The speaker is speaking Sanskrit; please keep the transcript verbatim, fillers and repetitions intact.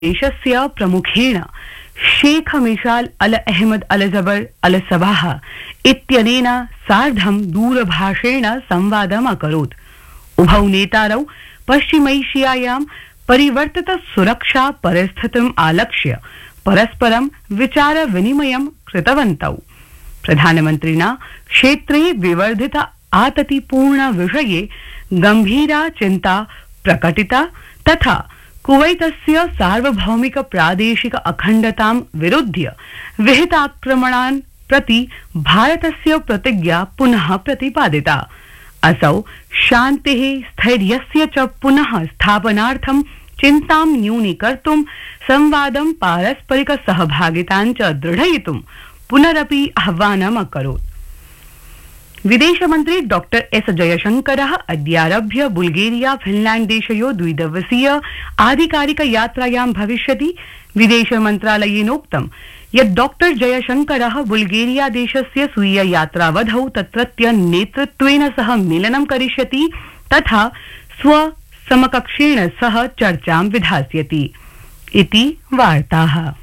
देशस्य प्रमुखेण शेख मिशाल अल अहमद अल जबर अल सबाह इत्यनेन सार्धं दूरभाषेण संवादम् अकरोत्। उभौ नेतारौ पश्चिमैशियायां परिवर्तित सुरक्षा परिस्थितिम् आलक्ष्य परस्परं विचार विनिमयं कृतवन्तौ। प्रधानमन्त्रिणा क्षेत्रे विवर्धित आततिपूर्ण विषये गंभीरा चिन्ता प्रकटिता तथा कुवैतस्य सार्वभौमिक प्रादेशिक अखण्डतां विरुध्य विहिताक्रमणान् प्रति भारतस्य प्रतिज्ञा पुनः प्रतिपादिता। असौ शान्तिः स्थैर्यस्य च पुनः स्थापनार्थं चिन्तां न्यूनीकर्तुं संवादं पारस्परिक सहभागितां च दृढयितुं पुनरपि आह्वानम् अकरोत्। विदेशमन्त्री डॉक्टर एस जयशंकरः अद्यारभ्य बुल्गेरिया फिनलैंड देशयो द्विदिवसीय आधिकारिक यात्रायां भविष्यति। विदेश मन्त्रालयेनोक्तं यत् डॉक्टर जयशंकरः बुल्गेरिया देशस्य स्वीय यात्रावधौ तत्रत्य नेतृत्वेन सह मेलनं करिष्यति तथा स्व समकक्षेण सह चर्चां विधास्यति इति वार्ताः।